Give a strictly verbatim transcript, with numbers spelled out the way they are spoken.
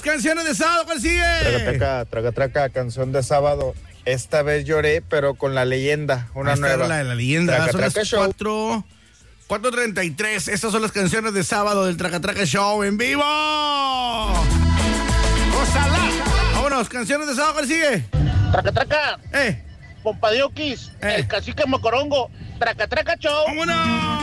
canciones de sábado, ¿cuál sigue? Traca, traca, traca, traca, canción de sábado. Esta vez lloré, pero con la leyenda, una Esta nueva. era la de la leyenda. Traca, Son las traca, show. cuatro, cuatro treinta y tres. Estas son las canciones de sábado del Traca Traca Show en vivo. ¡Gózala! Vámonos, canciones de sábado, ¿cuál sigue? Traca, traca. Eh. Pompadioquis, Eh. el cacique Mocorongo. Traca, traca, show. ¡Vámonos!